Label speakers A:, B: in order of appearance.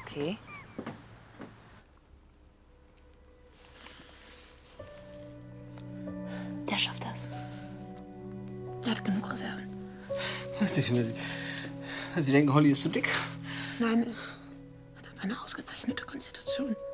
A: Okay.
B: Der schafft das. Der hat genug Reserven.
C: Weiß nicht, wenn Sie denken, Holly ist zu dick.
B: Nein, er hat einfach eine ausgezeichnete Konstitution.